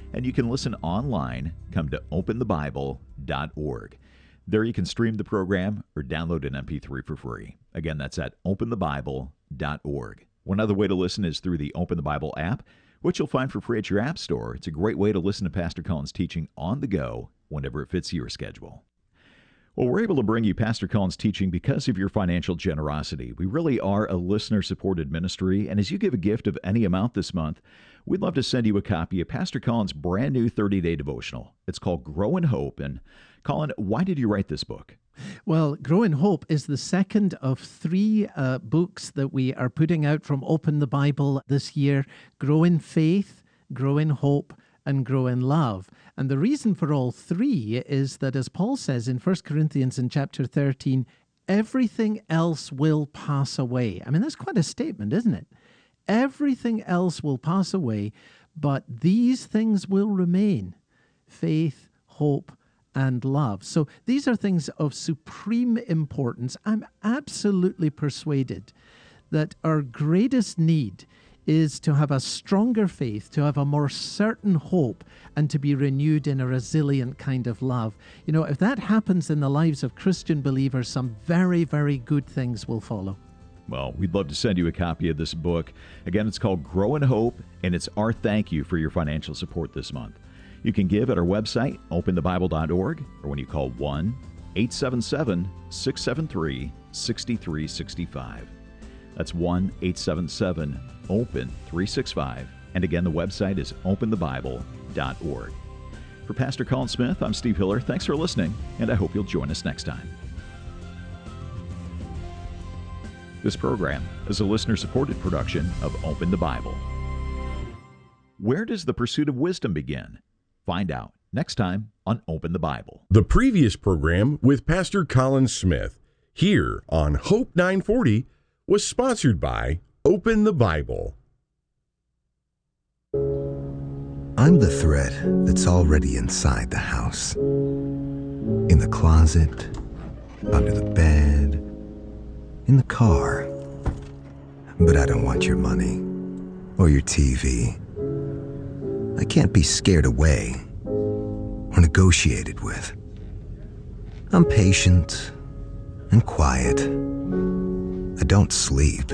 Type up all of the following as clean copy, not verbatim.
And you can listen online. Come to openthebible.org. There you can stream the program or download an MP3 for free. Again, that's at openthebible.org. One other way to listen is through the Open the Bible app, which you'll find for free at your app store. It's a great way to listen to Pastor Colin's teaching on the go whenever it fits your schedule. Well, we're able to bring you Pastor Colin's teaching because of your financial generosity. We really are a listener-supported ministry, and as you give a gift of any amount this month, we'd love to send you a copy of Pastor Colin's brand new 30-day devotional. It's called Grow in Hope. And Colin, why did you write this book? Well, Grow in Hope is the second of three books that we are putting out from Open the Bible this year. Grow in Faith, Grow in Hope, and Grow in Love. And the reason for all three is that, as Paul says in 1 Corinthians in chapter 13, everything else will pass away. I mean, that's quite a statement, isn't it? Everything else will pass away, but these things will remain: faith, hope, and love. So these are things of supreme importance. I'm absolutely persuaded that our greatest need is to have a stronger faith, to have a more certain hope, and to be renewed in a resilient kind of love. You know, if that happens in the lives of Christian believers, some very, very good things will follow. Well, we'd love to send you a copy of this book. Again, it's called Grow in Hope, and it's our thank you for your financial support this month. You can give at our website, openthebible.org, or when you call 1-877-673-6365. That's 1-877-OPEN-365. And again, the website is openthebible.org. For Pastor Colin Smith, I'm Steve Hiller. Thanks for listening, and I hope you'll join us next time. This program is a listener-supported production of Open the Bible. Where does the pursuit of wisdom begin? Find out next time on Open the Bible. The previous program with Pastor Colin Smith here on Hope 940 was sponsored by Open the Bible. I'm the thread that's already inside the house. In the closet, under the bed, in the car. But I don't want your money or your TV. I can't be scared away or negotiated with. I'm patient and quiet. I don't sleep.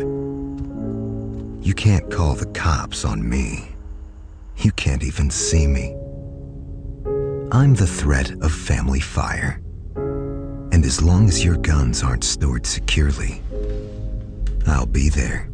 You can't call the cops on me. You can't even see me. I'm the threat of family fire. And as long as your guns aren't stored securely, I'll be there.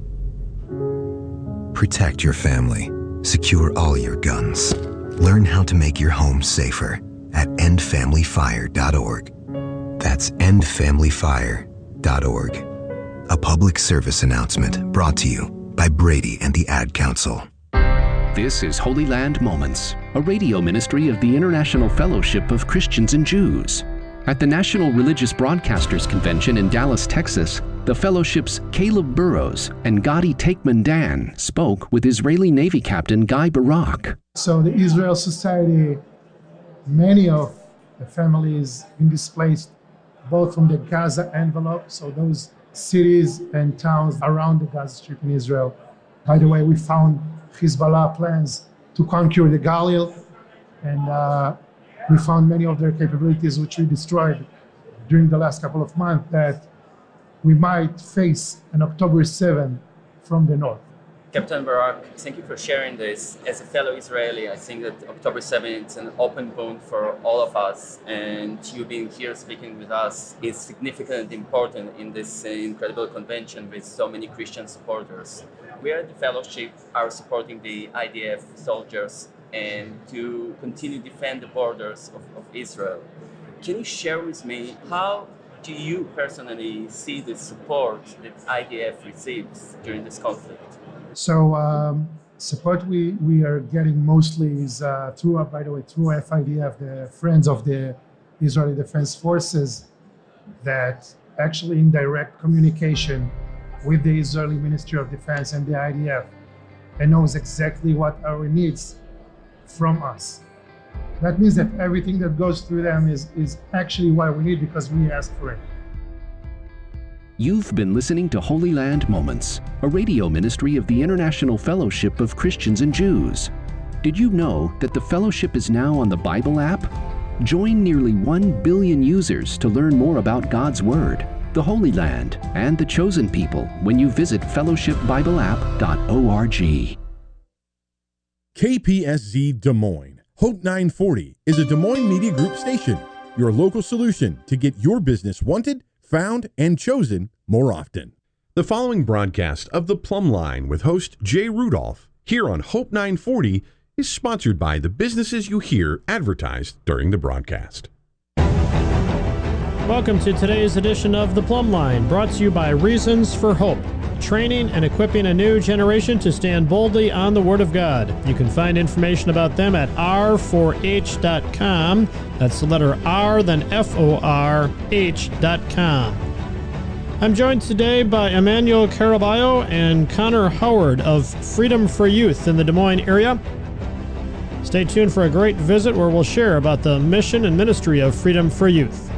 Protect your family. Secure all your guns. Learn how to make your home safer at endfamilyfire.org. That's endfamilyfire.org. A public service announcement brought to you by Brady and the Ad Council. This is Holy Land Moments, a radio ministry of the International Fellowship of Christians and Jews. At the National Religious Broadcasters Convention in Dallas, Texas, the fellowship's Caleb Burrows and Gadi Takeman Dan spoke with Israeli Navy Captain Guy Barak. So the Israel Society, many of the families been displaced both from the Gaza envelope, so those cities and towns around the Gaza Strip in Israel. By the way, we found Hezbollah plans to conquer the Galil, and we found many of their capabilities which we destroyed during the last couple of months, that we might face an October 7 from the north. Captain Barak, thank you for sharing this. As a fellow Israeli, I think that October 7th is an open wound for all of us, and you being here speaking with us is significant and important in this incredible convention with so many Christian supporters. We at the fellowship are supporting the IDF soldiers and to continue to defend the borders of Israel. Can you share with me, how do you personally see the support that IDF receives during this conflict? So support we are getting mostly is through FIDF, the Friends of the Israeli Defense Forces, that actually in direct communication with the Israeli Ministry of Defense and the IDF, and knows exactly what our needs from us. That means that everything that goes through them is actually what we need because we asked for it. You've been listening to Holy Land Moments, a radio ministry of the International Fellowship of Christians and Jews. Did you know that the Fellowship is now on the Bible app? Join nearly 1 billion users to learn more about God's Word, the Holy Land, and the chosen people when you visit fellowshipbibleapp.org. KPSZ Des Moines. Hope 940 is a Des Moines Media Group station, your local solution to get your business wanted, found, and chosen more often. The following broadcast of The Plumb Line with host Jay Rudolph here on Hope 940 is sponsored by the businesses you hear advertised during the broadcast. Welcome to today's edition of The Plumb Line, brought to you by Reasons for Hope, training and equipping a new generation to stand boldly on the Word of God. You can find information about them at r4h.com. That's the letter R, then FORH.com. I'm joined today by Emmanuel Caraballo and Connor Howard of Freedom for Youth in the Des Moines area. Stay tuned for a great visit where we'll share about the mission and ministry of Freedom for Youth.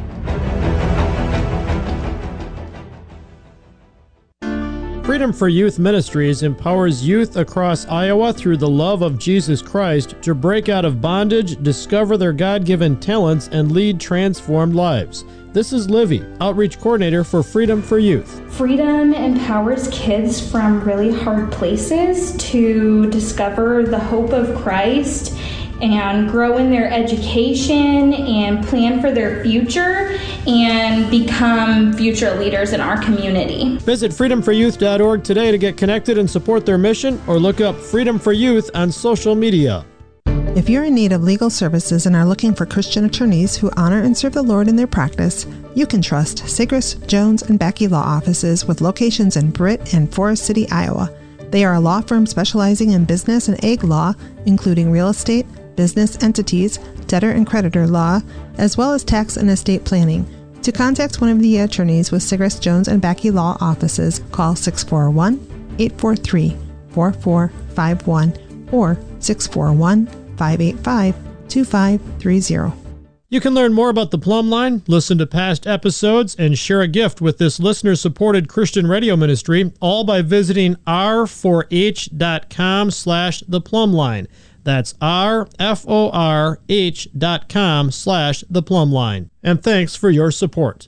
Freedom for Youth Ministries empowers youth across Iowa through the love of Jesus Christ to break out of bondage, discover their God-given talents, and lead transformed lives. This is Livy, Outreach Coordinator for Freedom for Youth. Freedom empowers kids from really hard places to discover the hope of Christ and grow in their education and plan for their future and become future leaders in our community. Visit freedomforyouth.org today to get connected and support their mission, or look up Freedom for Youth on social media. If you're in need of legal services and are looking for Christian attorneys who honor and serve the Lord in their practice, you can trust Sigris, Jones, and Becky Law Offices with locations in Britt and Forest City, Iowa. They are a law firm specializing in business and ag law, including real estate, business entities, debtor and creditor law, as well as tax and estate planning. To contact one of the attorneys with Sigris, Jones, and Becky Law Offices, call 641-843-4451 or 641-585-2530. You can learn more about the Plumb Line, listen to past episodes, and share a gift with this listener-supported Christian radio ministry, all by visiting r4h.com/theplumbline. That's rforh.com/theplumbline. And thanks for your support.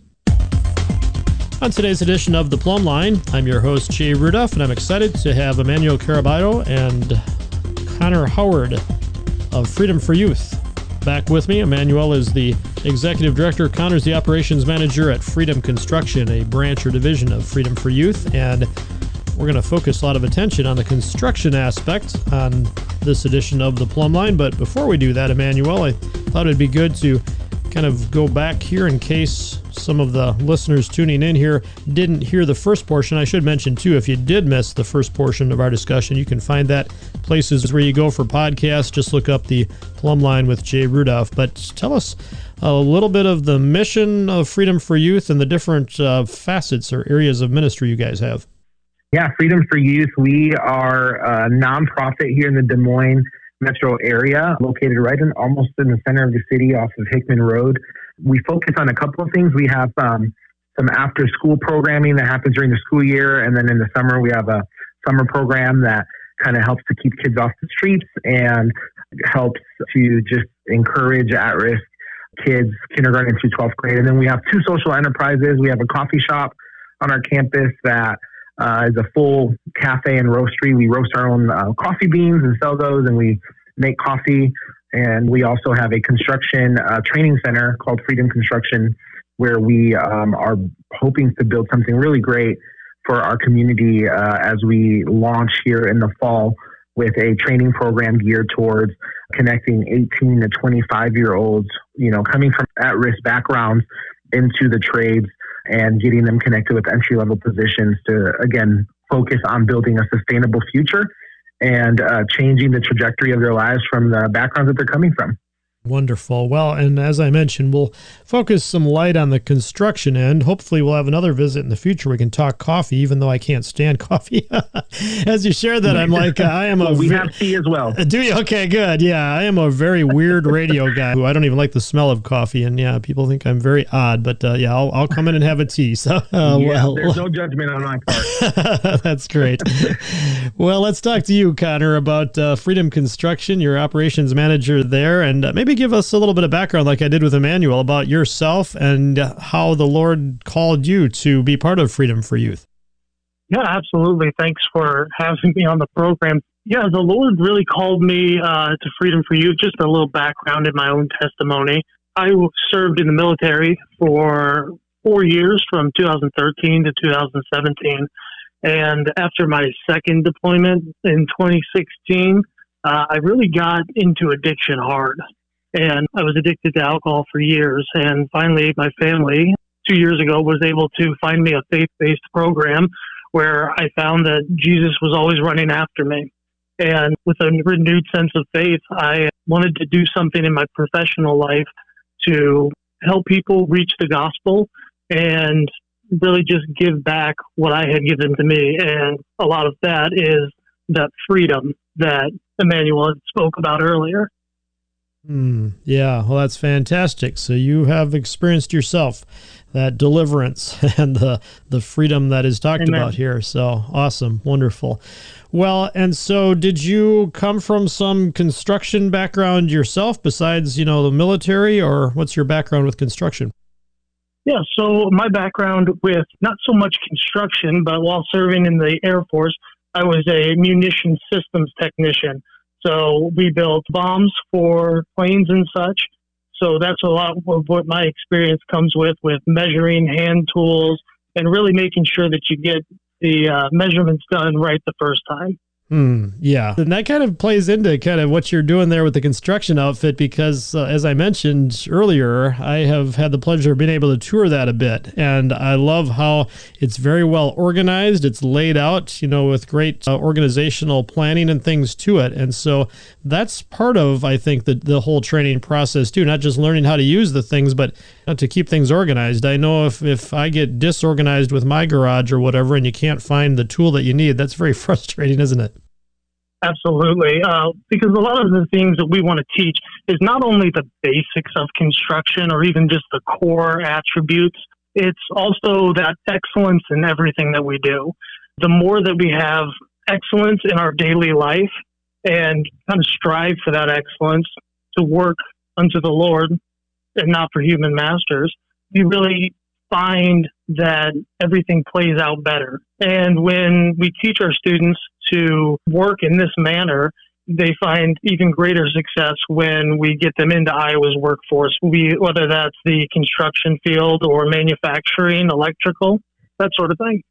On today's edition of The Plumb Line, I'm your host, Jay Rudolph, and I'm excited to have Emmanuel Caraballo and Connor Howard of Freedom for Youth back with me. Emmanuel is the Executive Director. Connor's the Operations Manager at Freedom Construction, a branch or division of Freedom for Youth. And we're going to focus a lot of attention on the construction aspect on this edition of The Plumb Line. But before we do that, Emmanuel, I thought it'd be good to kind of go back here in case some of the listeners tuning in here didn't hear the first portion. I should mention, too, if you did miss the first portion of our discussion, you can find that places where you go for podcasts. Just look up the Plumb Line with Jay Rudolph. But tell us a little bit of the mission of Freedom for Youth and the different facets or areas of ministry you guys have. Yeah, Freedom for Youth. We are a nonprofit here in the Des Moines metro area, located right almost in the center of the city off of Hickman Road. We focus on a couple of things. We have some after-school programming that happens during the school year, and then in the summer we have a summer program that kind of helps to keep kids off the streets and helps to just encourage at-risk kids, kindergarten through 12th grade. And then we have two social enterprises. We have a coffee shop on our campus that is a full cafe and roastery. We roast our own coffee beans and sell those, and we make coffee. And we also have a construction training center called Freedom Construction, where we are hoping to build something really great for our community as we launch here in the fall with a training program geared towards connecting 18 to 25-year-olds, coming from at-risk backgrounds into the trades and getting them connected with entry-level positions to, again, focus on building a sustainable future and changing the trajectory of their lives from the backgrounds that they're coming from. Wonderful. Well, and as I mentioned, we'll focus some light on the construction end. Hopefully we'll have another visit in the future. We can talk coffee, even though I can't stand coffee. As you share that, I'm like, I am we have tea as well. Do you? Okay, good. Yeah, I am a very weird radio guy who I don't even like the smell of coffee. And yeah, people think I'm very odd, but yeah, I'll come in and have a tea. So, there's no judgment on my part. That's great. Well, let's talk to you, Connor, about Freedom Construction, your operations manager there, and maybe give us a little bit of background, like I did with Emmanuel, about yourself and how the Lord called you to be part of Freedom for Youth. Yeah, absolutely. Thanks for having me on the program. Yeah, the Lord really called me to Freedom for Youth. Just a little background in my own testimony. I served in the military for 4 years, from 2013 to 2017. And after my second deployment in 2016, I really got into addiction hard. And I was addicted to alcohol for years. And finally, my family, 2 years ago, was able to find me a faith-based program where I found that Jesus was always running after me. And with a renewed sense of faith, I wanted to do something in my professional life to help people reach the gospel and really just give back what I had given to me. And a lot of that is that freedom that Emmanuel spoke about earlier. Yeah, well, that's fantastic. So you have experienced yourself that deliverance and the freedom that is talked Amen. About here. So awesome, wonderful. Well, and so did you come from some construction background yourself besides, the military, or what's your background with construction? Yeah, so my background with not so much construction, but while serving in the Air Force, I was a munition systems technician. So we built bombs for planes and such. So that's a lot of what my experience comes with measuring, hand tools, and really making sure that you get the measurements done right the first time. Yeah. And that kind of plays into kind of what you're doing there with the construction outfit, because as I mentioned earlier, I have had the pleasure of being able to tour that a bit. And I love how it's very well organized. It's laid out, with great organizational planning and things to it. And so that's part of, I think, the whole training process too, not just learning how to use the things, but to keep things organized. I know if I get disorganized with my garage or whatever, and you can't find the tool that you need, that's very frustrating, isn't it? Absolutely. Because a lot of the things that we want to teach is not only the basics of construction or even just the core attributes, it's also that excellence in everything that we do. The more that we have excellence in our daily life and kind of strive for that excellence to work unto the Lord and not for human masters, we really find that everything plays out better. And when we teach our students to work in this manner, they find even greater success when we get them into Iowa's workforce, whether that's the construction field or manufacturing, electrical, that sort of thing.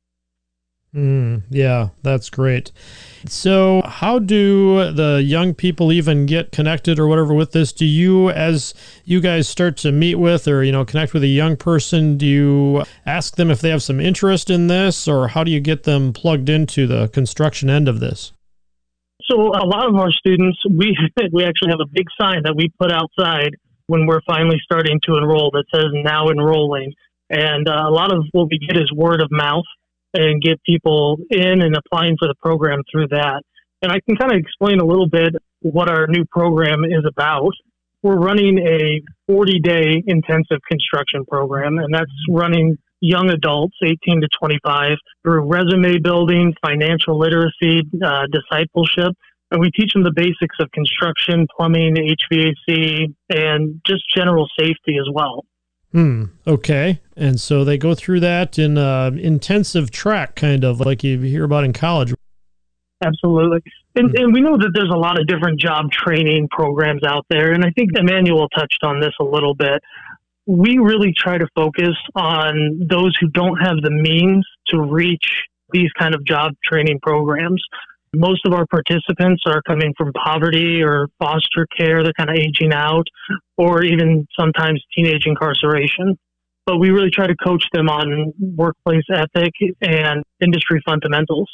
Yeah, that's great. So how do the young people even get connected or whatever with this? Do you, as you guys start to meet with or, connect with a young person, do you ask them if they have some interest in this, or how do you get them plugged into the construction end of this? So a lot of our students, we actually have a big sign that we put outside when we're finally starting to enroll that says now enrolling. And a lot of what we get is word of mouth, and get people in and applying for the program through that. And I can kind of explain a little bit what our new program is about. We're running a 40-day intensive construction program, and that's running young adults, 18 to 25, through resume building, financial literacy, discipleship. And we teach them the basics of construction, plumbing, HVAC, and just general safety as well. Okay. And so they go through that in intensive track, kind of like you hear about in college. Absolutely. And we know that there's a lot of different job training programs out there. And I think Emmanuel touched on this a little bit. We really try to focus on those who don't have the means to reach these kind of job training programs. Most of our participants are coming from poverty or foster care. They're kind of aging out, or even sometimes teenage incarceration. But we really try to coach them on workplace ethic and industry fundamentals.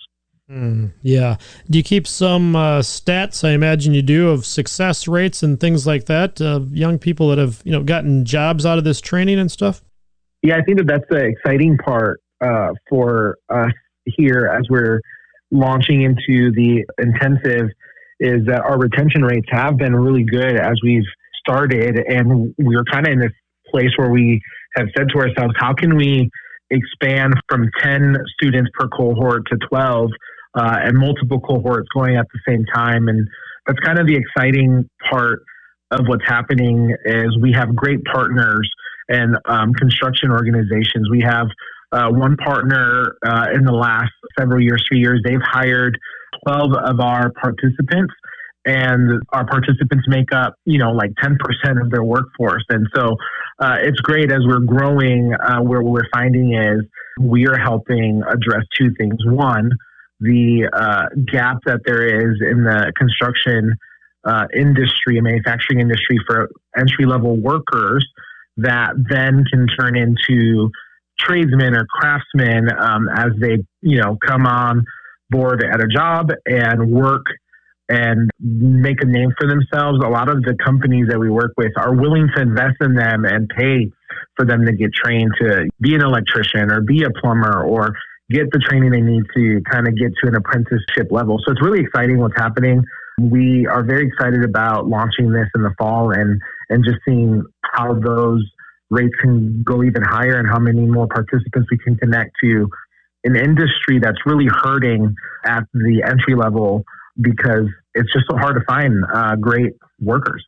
Yeah. Do you keep some stats, I imagine you do, of success rates and things like that, young people that have, gotten jobs out of this training and stuff? Yeah, I think that's the exciting part for us here as we're launching into the intensive, is that our retention rates have been really good as we've started. And we're kind of in this place where we have said to ourselves, how can we expand from 10 students per cohort to 12 and multiple cohorts going at the same time? And that's kind of the exciting part of what's happening, is we have great partners and construction organizations. We have one partner in the last several years, 3 years, they've hired 12 of our participants, and our participants make up, like 10% of their workforce. And so it's great as we're growing. Where we're finding is we are helping address two things. One, the gap that there is in the construction industry and manufacturing industry for entry-level workers that then can turn into tradesmen or craftsmen as they, come on board at a job and work and make a name for themselves. A lot of the companies that we work with are willing to invest in them and pay for them to get trained to be an electrician or be a plumber or get the training they need to kind of get to an apprenticeship level. So it's really exciting what's happening. We are very excited about launching this in the fall and just seeing how those rates can go even higher and how many more participants we can connect to an industry that's really hurting at the entry level because it's just so hard to find great workers.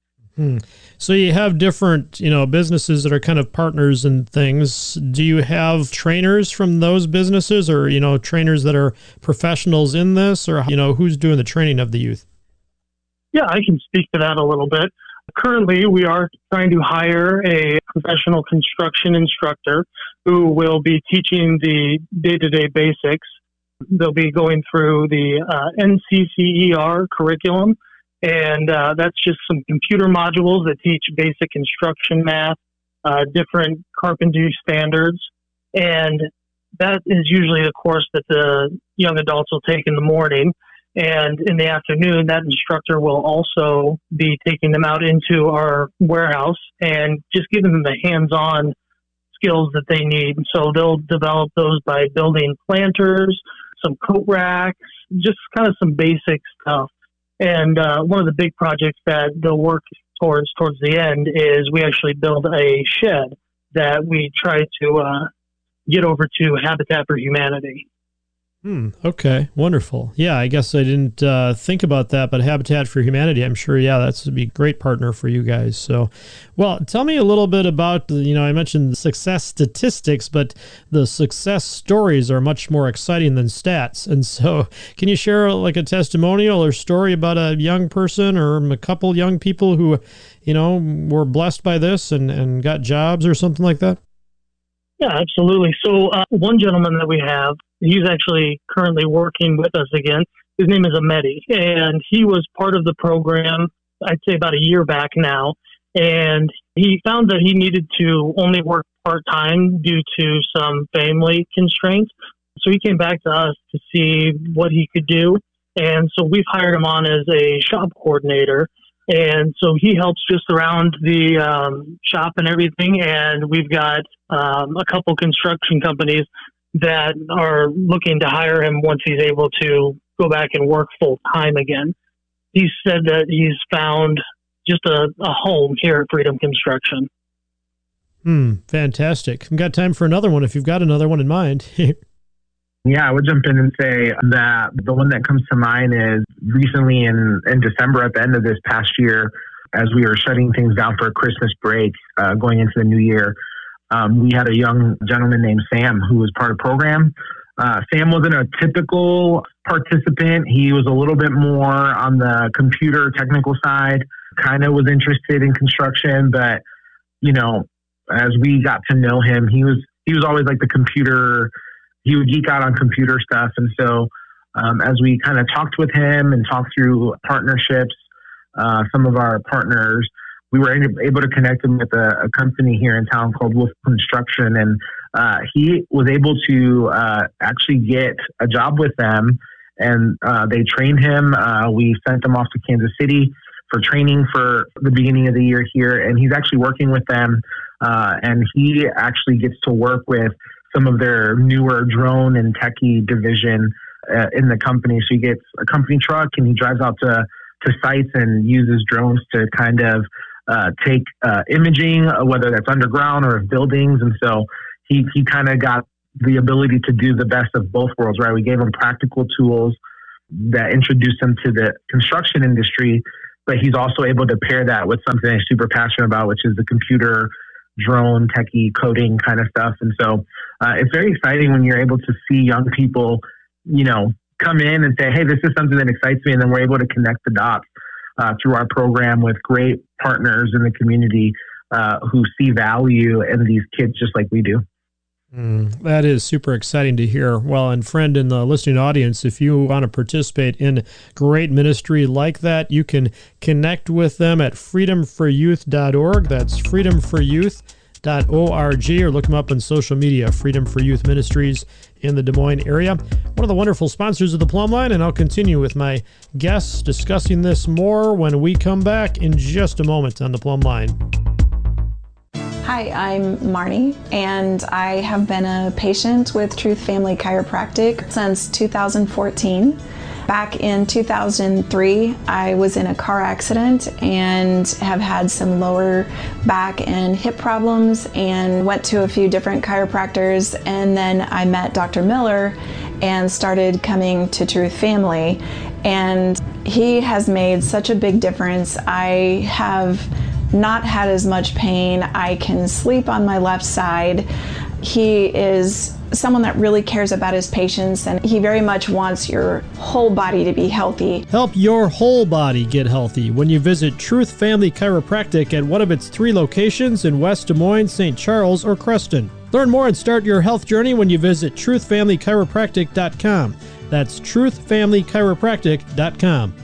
So you have different, businesses that are kind of partners and things. Do you have trainers from those businesses or, trainers that are professionals in this, or, who's doing the training of the youth? Yeah, I can speak to that a little bit. Currently, we are trying to hire a professional construction instructor who will be teaching the day-to-day basics. They'll be going through the NCCER curriculum, and that's just some computer modules that teach basic construction math, different carpentry standards, and that is usually the course that the young adults will take in the morning. And in the afternoon, that instructor will also be taking them out into our warehouse and just giving them the hands-on skills that they need. So they'll develop those by building planters, some coat racks, just kind of some basic stuff. And one of the big projects that they'll work towards the end is we actually build a shed that we try to get over to Habitat for Humanity. Okay, wonderful. Yeah, I guess I didn't think about that, but Habitat for Humanity, I'm sure, that's would be a great partner for you guys. So, well, tell me a little bit about, I mentioned success statistics, but the success stories are much more exciting than stats. And so can you share like a testimonial or story about a young person or a couple young people who, were blessed by this and got jobs or something like that? Yeah, absolutely. So one gentleman that we have, he's actually currently working with us again. His name is Ahmedi, and he was part of the program, I'd say about a year back now. And he found that he needed to only work part-time due to some family constraints. So he came back to us to see what he could do. And so we've hired him on as a shop coordinator. And so he helps just around the shop and everything. And we've got a couple construction companies that are looking to hire him once he's able to go back and work full time again. He said that he's found just a home here at Freedom Construction. Fantastic. We've got time for another one if you've got another one in mind. Yeah, I would jump in and say that the one that comes to mind is recently in December at the end of this past year, as we were shutting things down for a Christmas break, going into the new year, we had a young gentleman named Sam who was part of the program. Sam wasn't a typical participant. He was a little bit more on the computer technical side, kind of was interested in construction, but, as we got to know him, he was always like the computer. He would geek out on computer stuff. And so as we kind of talked with him and talked through partnerships, some of our partners, we were able to connect him with a company here in town called Wolf Construction. And he was able to actually get a job with them. And they trained him. We sent him off to Kansas City for training for the beginning of the year here. And he's actually working with them. And he actually gets to work with some of their newer drone and techie division in the company. So he gets a company truck and he drives out to sites and uses drones to kind of take imaging, whether that's underground or of buildings. And so he kind of got the ability to do the best of both worlds, right? We gave him practical tools that introduced him to the construction industry, but he's also able to pair that with something he's super passionate about, which is the computer, drone, techie, coding kind of stuff. And so it's very exciting when you're able to see young people, come in and say, hey, this is something that excites me. And then we're able to connect the dots through our program with great partners in the community who see value in these kids just like we do. That is super exciting to hear. Well, and friend in the listening audience, if you want to participate in great ministry like that, you can connect with them at freedomforyouth.org. That's freedomforyouth.org, or look them up on social media, Freedom for Youth Ministries in the Des Moines area. One of the wonderful sponsors of the Plumb Line, and I'll continue with my guests discussing this more when we come back in just a moment on the Plumb Line. Hi, I'm Marnie, and I have been a patient with Truth Family Chiropractic since 2014. Back in 2003, I was in a car accident and have had some lower back and hip problems and went to a few different chiropractors, and then I met Dr. Miller and started coming to Truth Family, and he has made such a big difference. I have not had as much pain. I can sleep on my left side. He is someone that really cares about his patients, and he very much wants your whole body to be healthy. Help your whole body get healthy when you visit Truth Family Chiropractic at one of its 3 locations in West Des Moines, St. Charles, or Creston. Learn more and start your health journey when you visit truthfamilychiropractic.com. That's truthfamilychiropractic.com.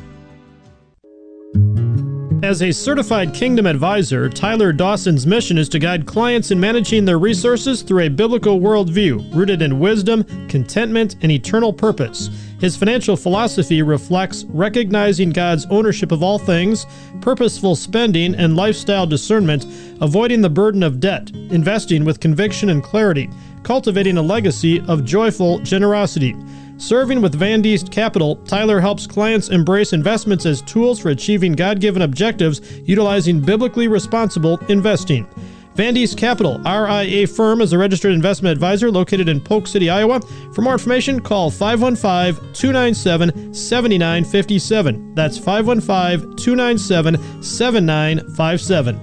As a certified Kingdom advisor, Tyler Dawson's mission is to guide clients in managing their resources through a biblical worldview rooted in wisdom, contentment, and eternal purpose. His financial philosophy reflects recognizing God's ownership of all things, purposeful spending, and lifestyle discernment, avoiding the burden of debt, investing with conviction and clarity, cultivating a legacy of joyful generosity. Serving with Van Diest Capital, Tyler helps clients embrace investments as tools for achieving God-given objectives utilizing biblically responsible investing. Van Diest Capital, RIA firm, is a registered investment advisor located in Polk City, Iowa. For more information, call 515-297-7957. That's 515-297-7957.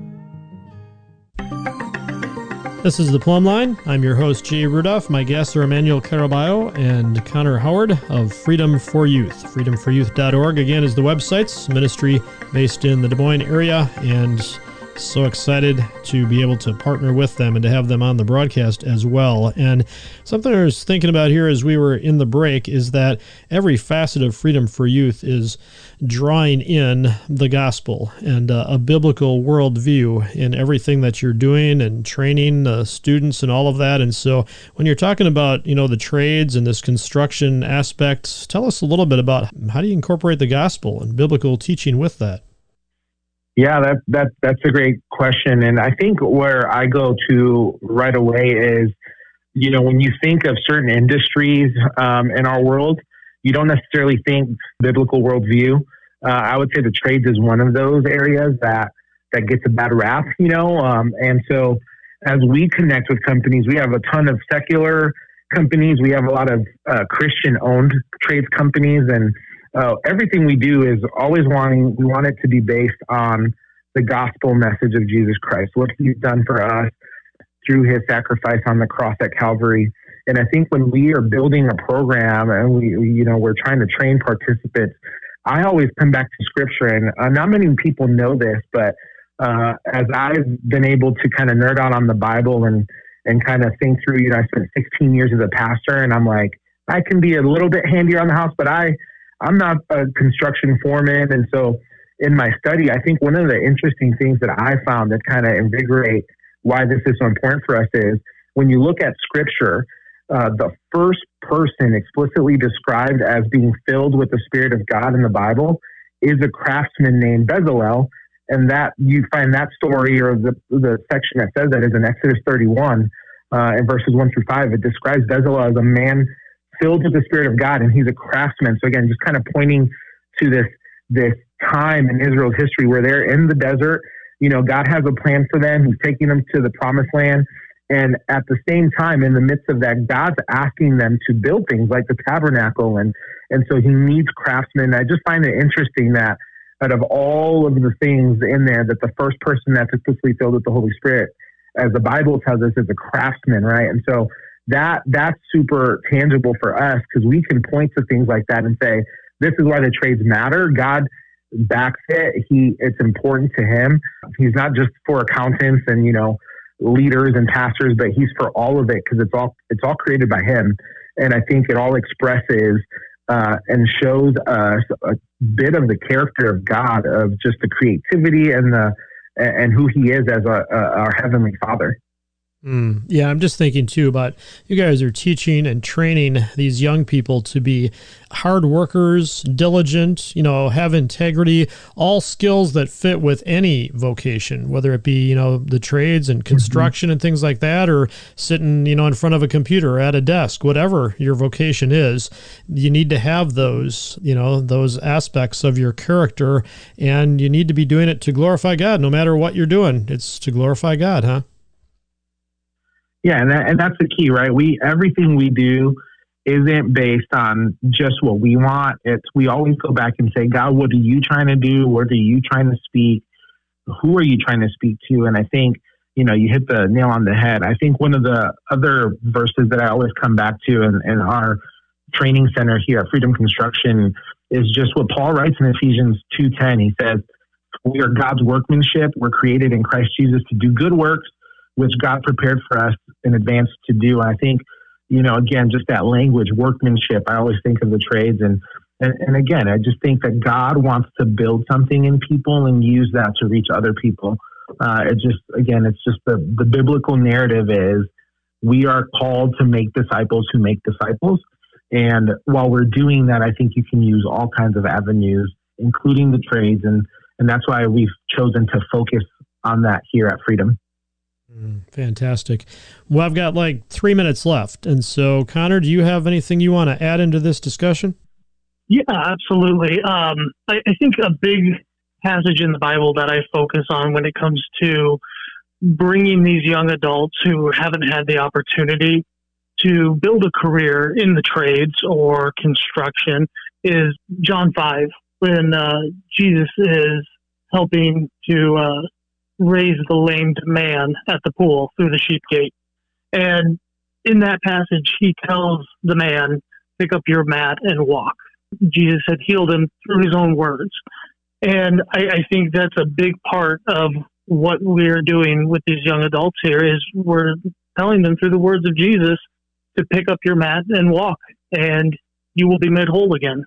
This is the Plumb Line. I'm your host, Jay Rudolph. My guests are Emmanuel Caraballo and Connor Howard of Freedom for Youth. Freedomforyouth.org, again, is the website. Ministry based in the Des Moines area, and so excited to be able to partner with them and to have them on the broadcast as well. And something I was thinking about here as we were in the break is that every facet of Freedom for Youth is drawing in the gospel and a biblical worldview in everything that you're doing and training students and all of that. And so when you're talking about, the trades and this construction aspect, tell us a little bit about how do you incorporate the gospel and biblical teaching with that? Yeah, that's a great question. And I think where I go to right away is, when you think of certain industries in our world, you don't necessarily think biblical worldview. I would say the trades is one of those areas that gets a bad rap, and so as we connect with companies, we have a ton of secular companies. We have a lot of Christian-owned trades companies, and everything we do is always we want it to be based on the gospel message of Jesus Christ, what he's done for us through his sacrifice on the cross at Calvary. And I think when we are building a program and we're trying to train participants, I always come back to scripture. And not many people know this, but as I've been able to kind of nerd out on the Bible and kind of think through, I spent 16 years as a pastor, and I'm like, I can be a little bit handier on the house, but I'm not a construction foreman. And so in my study, I think one of the interesting things that I found that kind of invigorate why this is so important for us is when you look at Scripture, the first person explicitly described as being filled with the Spirit of God in the Bible is a craftsman named Bezalel. And that you find that story, or the section that says that, is in Exodus 31, in verses 1 through 5. It describes Bezalel as a man filled with the Spirit of God, and he's a craftsman. So again, just kind of pointing to this time in Israel's history where they're in the desert. God has a plan for them. He's taking them to the promised land. And at the same time, in the midst of that, God's asking them to build things like the tabernacle. And so he needs craftsmen. I just find it interesting that out of all of the things in there, that the first person that's explicitly filled with the Holy Spirit, as the Bible tells us, is a craftsman, right? And so that's super tangible for us, because we can point to things like that and say, this is why the trades matter. God backs it. It's important to him. He's not just for accountants and, leaders and pastors, but he's for all of it, because it's all created by him. And I think it all expresses and shows us a bit of the character of God, of just the creativity and who he is as our Heavenly Father. Yeah, I'm just thinking too about you guys are teaching and training these young people to be hard workers, diligent, have integrity, all skills that fit with any vocation, whether it be, the trades and construction and things like that, or sitting, in front of a computer or at a desk, whatever your vocation is. You need to have those, those aspects of your character, and you need to be doing it to glorify God. No matter what you're doing, it's to glorify God, huh? Yeah, and that's the key, right? Everything we do isn't based on just what we want. We always go back and say, God, what are you trying to do? What are you trying to speak? Who are you trying to speak to? And I think, you hit the nail on the head. I think one of the other verses that I always come back to in our training center here at Freedom Construction is just what Paul writes in Ephesians 2:10. He says, we are God's workmanship. We're created in Christ Jesus to do good works, which God prepared for us in advance to do. And I think, again, just that language, workmanship, I always think of the trades. And again, I just think that God wants to build something in people and use that to reach other people. It's just the biblical narrative is we are called to make disciples who make disciples. And while we're doing that, I think you can use all kinds of avenues, including the trades. And that's why we've chosen to focus on that here at Freedom. Fantastic. Well, I've got 3 minutes left. And so, Connor, do you have anything you want to add into this discussion? Yeah, absolutely. I think a big passage in the Bible that I focus on when it comes to bringing these young adults who haven't had the opportunity to build a career in the trades or construction is John 5, when Jesus is helping to raise the lamed man at the pool through the sheep gate. And in that passage, he tells the man, pick up your mat and walk. Jesus had healed him through his own words. And I think that's a big part of what we're doing with these young adults here is we're telling them through the words of Jesus to pick up your mat and walk, and you will be made whole again.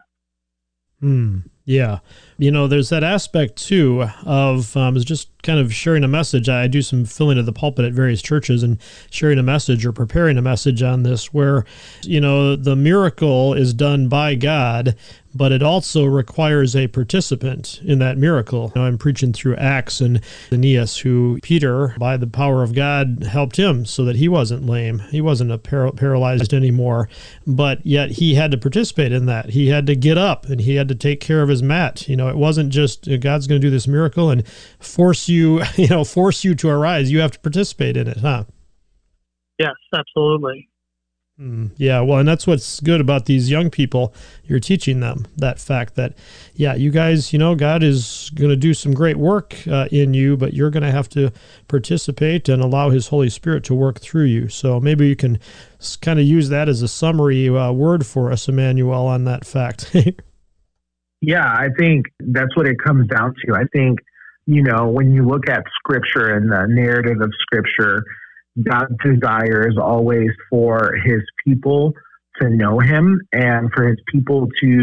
Yeah. There's that aspect too of just kind of sharing a message. I do some filling of the pulpit at various churches and sharing a message or preparing a message on this where, the miracle is done by God, but it also requires a participant in that miracle. I'm preaching through Acts and Aeneas, who Peter, by the power of God, helped him so that he wasn't lame. He wasn't paralyzed anymore, but yet he had to participate in that. He had to get up and he had to take care of his mat. It wasn't just God's going to do this miracle and force you to arise. You have to participate in it, huh? Yes, absolutely. Yeah, well, and that's what's good about these young people. You're teaching them that fact that, you guys, God is going to do some great work in you, but you're going to have to participate and allow His Holy Spirit to work through you. So maybe you can kind of use that as a summary word for us, Emmanuel, on that fact. Yeah, I think that's what it comes down to. I think, when you look at Scripture and the narrative of Scripture, God's desire is always for His people to know Him and for His people to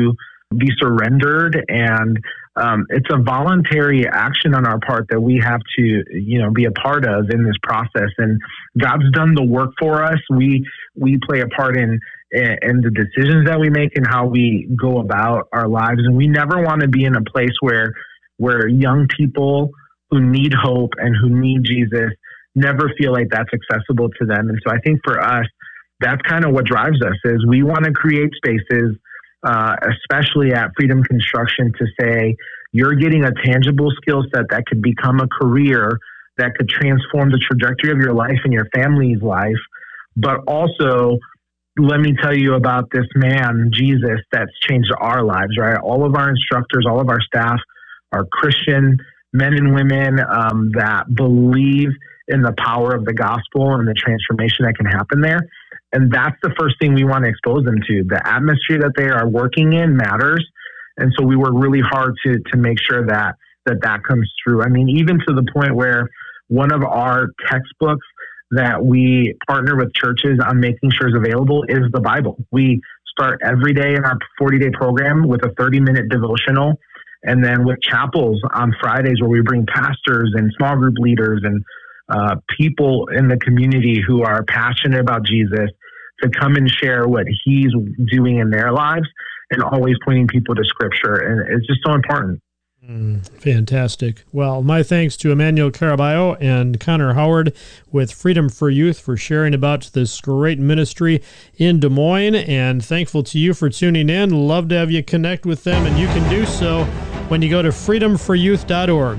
be surrendered, and it's a voluntary action on our part that we have to, be a part of in this process. And God's done the work for us. We play a part in the decisions that we make and how we go about our lives. And we never want to be in a place where young people who need hope and who need Jesus never feel like that's accessible to them. And so I think for us, that's kind of what drives us, is we want to create spaces, especially at Freedom Construction, to say, you're getting a tangible skill set that could become a career that could transform the trajectory of your life and your family's life. But also, let me tell you about this man, Jesus, that's changed our lives, right? All of our instructors, all of our staff are Christian men and women that believe in the power of the gospel and the transformation that can happen there. And that's the first thing we want to expose them to. The atmosphere that they are working in matters. And so we work really hard to make sure that comes through. I mean, even to the point where one of our textbooks that we partner with churches on making sure is available is the Bible. We start every day in our 40-day program with a 30-minute devotional, and then with chapels on Fridays where we bring pastors and small group leaders and people in the community who are passionate about Jesus to come and share what he's doing in their lives, and always pointing people to Scripture. And it's just so important. Fantastic. Well, my thanks to Emmanuel Caraballo and Connor Howard with Freedom for Youth for sharing about this great ministry in Des Moines, and thankful to you for tuning in. Love to have you connect with them, and you can do so when you go to freedomforyouth.org,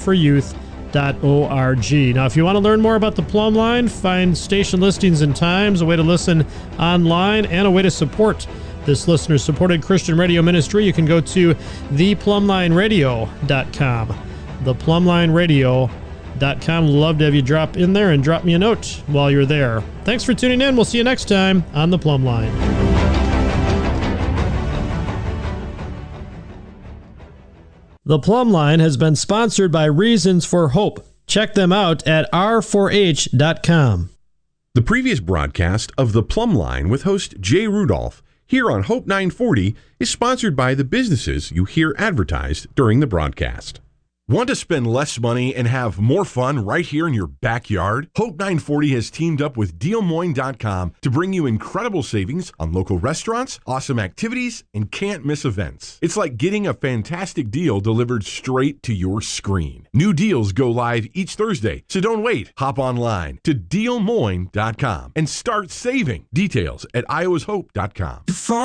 freedomforyouth.org. Now, if you want to learn more about the Plumb Line, find station listings and times, a way to listen online, and a way to support this listener-supported Christian radio ministry, you can go to theplumlineradio.com. Theplumlineradio.com. Love to have you drop in there and drop me a note while you're there. Thanks for tuning in. We'll see you next time on The Plumb Line. The Plumb Line has been sponsored by Reasons for Hope. Check them out at r4h.com. The previous broadcast of The Plumb Line with host Jay Rudolph here on Hope 940 is sponsored by the businesses you hear advertised during the broadcast. Want to spend less money and have more fun right here in your backyard? Hope 940 has teamed up with DealMoine.com to bring you incredible savings on local restaurants, awesome activities, and can't-miss events. It's like getting a fantastic deal delivered straight to your screen. New deals go live each Thursday, so don't wait. Hop online to DealMoine.com and start saving. Details at iowashope.com.